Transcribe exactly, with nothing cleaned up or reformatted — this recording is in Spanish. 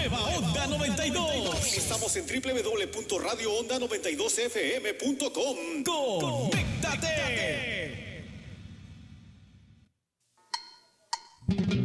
Nueva Onda noventa y dos. Estamos en doble u doble u doble u punto radio onda noventa y dos f m punto com. ¡Conéctate!